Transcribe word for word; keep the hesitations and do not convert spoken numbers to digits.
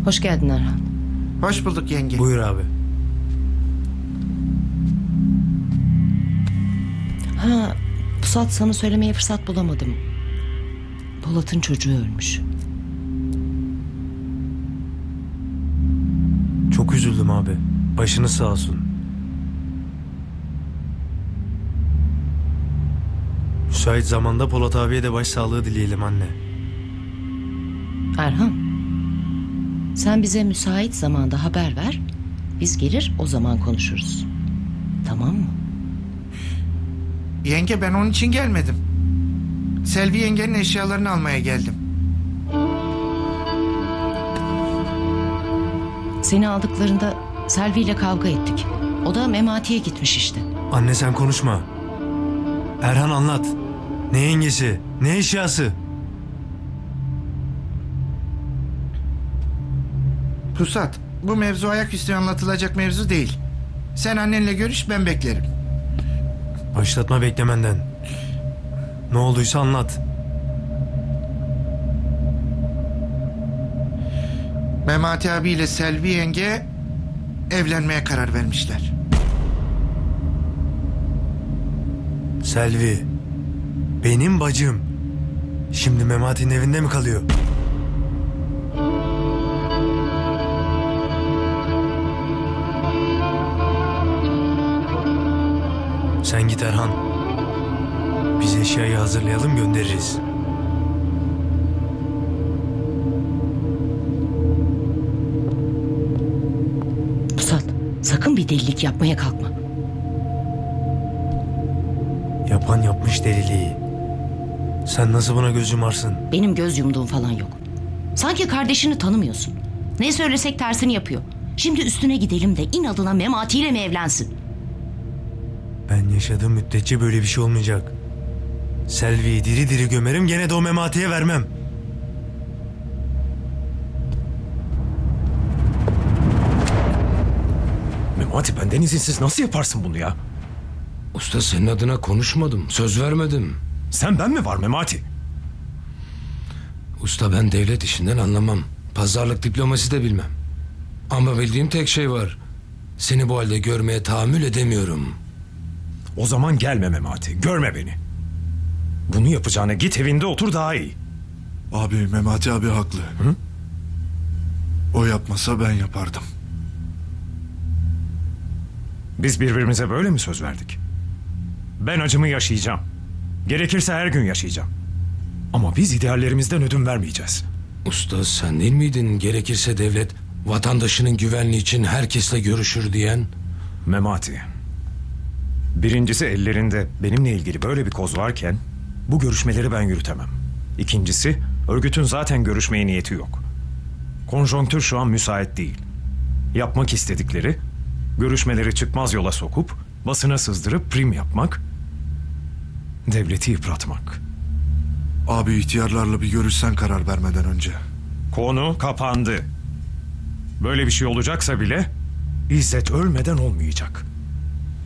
Hoş geldin Erhan. Hoş bulduk yenge. Buyur abi. Ha, Pusat, sana söylemeye fırsat bulamadım. Polat'ın çocuğu ölmüş. Çok üzüldüm abi. Başınız sağ olsun. Müsait zamanda Polat abiye de başsağlığı dileyelim anne. Erhan, sen bize müsait zamanda haber ver. Biz gelir o zaman konuşuruz. Tamam mı? Yenge, ben onun için gelmedim. Selvi yengenin eşyalarını almaya geldim. Seni aldıklarında Selvi ile kavga ettik. O da Memati'ye gitmiş işte. Anne sen konuşma. Erhan anlat. Ne yengesi, ne eşyası? Pusat, bu mevzu ayaküstü anlatılacak mevzu değil. Sen annenle görüş, ben beklerim. Başlatma beklemenden. Ne olduysa anlat. Memati abiyle Selvi yenge evlenmeye karar vermişler. Selvi. Benim bacım. Şimdi Memati'nin evinde mi kalıyor? Sen git Erhan. Biz eşyayı hazırlayalım, göndeririz. Pusat, sakın bir delilik yapmaya kalkma. Yapan yapmış deliliği. Sen nasıl buna göz yumarsın? Benim göz yumduğum falan yok. Sanki kardeşini tanımıyorsun. Ne söylesek tersini yapıyor. Şimdi üstüne gidelim de inadına Memati ile mi evlensin? Ben yaşadığım müddetçe böyle bir şey olmayacak. Selvi'yi diri diri gömerim, gene de o Memati'ye vermem. Memati, benden izinsiz nasıl yaparsın bunu ya? Usta, senin adına konuşmadım. Söz vermedim. Sen ben mi var Memati? Usta, ben devlet işinden anlamam. Pazarlık, diplomasi de bilmem. Ama bildiğim tek şey var. Seni bu halde görmeye tahammül edemiyorum. O zaman gelme Memati. Görme beni. Bunu yapacağına git evinde otur daha iyi. Abi, Memati abi haklı. Hı? O yapmasa ben yapardım. Biz birbirimize böyle mi söz verdik? Ben acımı yaşayacağım. Gerekirse her gün yaşayacağım. Ama biz ideallerimizden ödün vermeyeceğiz. Usta, sen değil miydin gerekirse devlet vatandaşının güvenliği için herkesle görüşür diyen? Memati. Birincisi, ellerinde benimle ilgili böyle bir koz varken bu görüşmeleri ben yürütemem. İkincisi, örgütün zaten görüşmeye niyeti yok. Konjonktür şu an müsait değil. Yapmak istedikleri, görüşmeleri çıkmaz yola sokup basına sızdırıp prim yapmak, devleti yıpratmak. Abi, ihtiyarlarla bir görüşsen karar vermeden önce. Konu kapandı. Böyle bir şey olacaksa bile İzzet ölmeden olmayacak.